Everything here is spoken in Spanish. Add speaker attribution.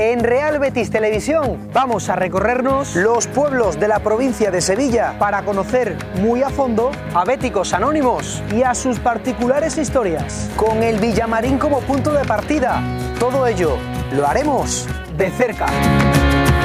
Speaker 1: En Real Betis Televisión vamos a recorrernos los pueblos de la provincia de Sevilla para conocer muy a fondo a béticos anónimos y a sus particulares historias, con el Villamarín como punto de partida. Todo ello lo haremos de cerca.